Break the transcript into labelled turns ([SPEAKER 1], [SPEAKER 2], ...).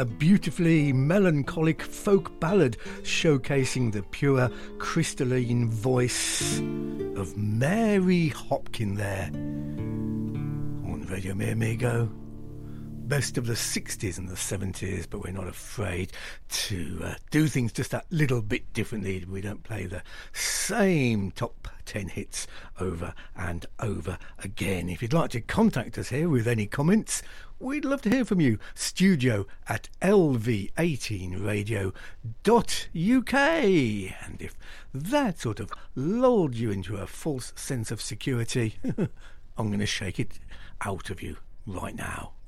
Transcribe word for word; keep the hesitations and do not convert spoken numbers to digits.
[SPEAKER 1] a beautifully melancholic folk ballad showcasing the pure crystalline voice of Mary Hopkin there on Radio Me Amigo. Best of the sixties and the seventies, but we're not afraid to uh, do things just that little bit differently. We don't play the same top ten hits over and over again. If you'd like to contact us here with any comments, we'd love to hear from you. Studio at L V eighteen radio dot U K. And if that sort of lulled you into a false sense of security, I'm going to shake it out of you right now.